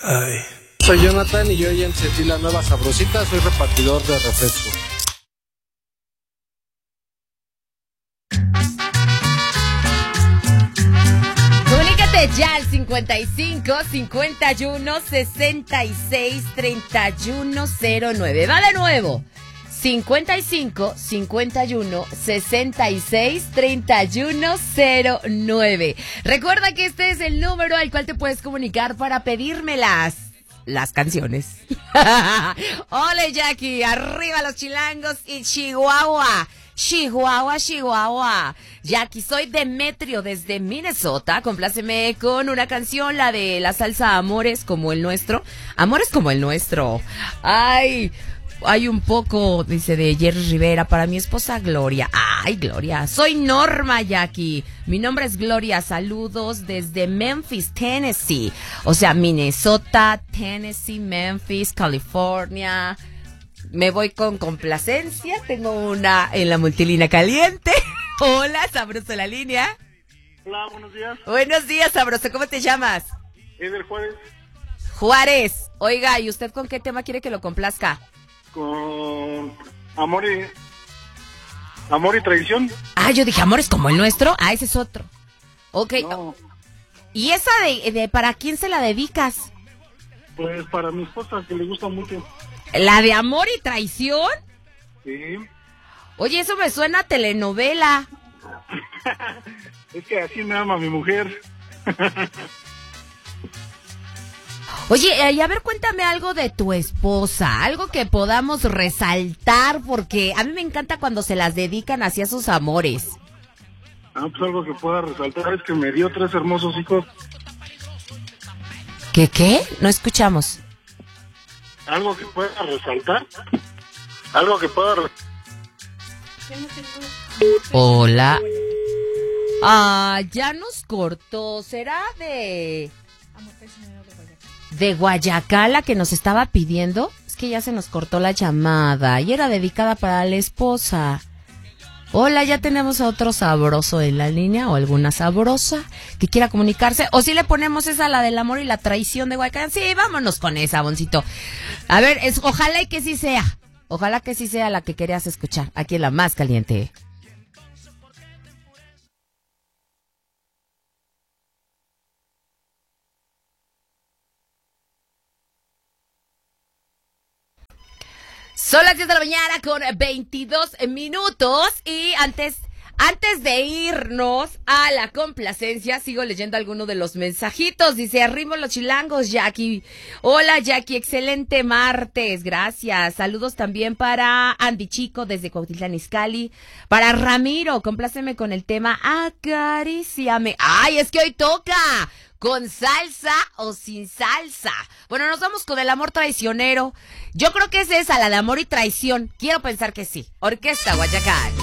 Ay. Soy Jonathan y yo ya encendí la nueva sabrosita, soy repartidor de refresco. Comunícate ya al 55 51 66 31 09. Va de nuevo. 55 51 66 31 09. Recuerda que este es el número al cual te puedes comunicar para pedirme las canciones. Ole, Jackie, arriba los chilangos y Chihuahua. Chihuahua, Chihuahua. Jackie, soy Demetrio desde Minnesota. Compláceme con una canción, la de la salsa Amores como el nuestro. Amores como el nuestro. Ay, hay un poco, dice, de Jerry Rivera para mi esposa Gloria. Ay, Gloria. Soy Norma, Jackie. Mi nombre es Gloria. Saludos desde Memphis, Tennessee. O sea, Minnesota, Tennessee, Memphis, California. Me voy con complacencia. Tengo una en la multilínea caliente. Hola, sabroso la línea. Hola, buenos días. Buenos días, sabroso. ¿Cómo te llamas? Eder Juárez. Juárez. Oiga, ¿y usted con qué tema quiere que lo complazca? Con amor y traición. Ah, yo dije, amores como el nuestro. Ah, ese es otro. Ok. No, ¿Y esa de para quién se la dedicas? pues para mi esposa, que le gusta mucho. ¿La de amor y traición? Sí. Oye, eso me suena a telenovela. Es que así me ama mi mujer. Oye, y a ver, cuéntame algo de tu esposa, algo que podamos resaltar, porque a mí me encanta cuando se las dedican hacia sus amores. Ah, pues algo que pueda resaltar es que me dio 3 hermosos hijos. ¿Qué? No escuchamos. Algo que pueda resaltar. Algo que pueda Hola. Ah, ya nos cortó. ¿Será de Guayacán la que nos estaba pidiendo? Es que ya se nos cortó la llamada y era dedicada para la esposa. Hola, ya tenemos a otro sabroso en la línea o alguna sabrosa que quiera comunicarse. O si le ponemos esa, la del amor y la traición de Guayacán. Sí, vámonos con esa, Boncito. A ver, ojalá y que sí sea. Ojalá que sí sea la que querías escuchar. Aquí en la más caliente. Son las 10 de la mañana con 22 minutos y antes de irnos a la complacencia, sigo leyendo algunos de los mensajitos. Dice, arrimo los chilangos, Jackie. Hola, Jackie, excelente martes, gracias. Saludos también para Andy Chico desde Cuautitlán Izcalli. Para Ramiro, compláceme con el tema Acaríciame. ¡Ay, es que hoy toca! ¿Con salsa o sin salsa? Bueno, nos vamos con el amor traicionero. Yo creo que es esa, la de amor y traición. Quiero pensar que sí. Orquesta Guayacán.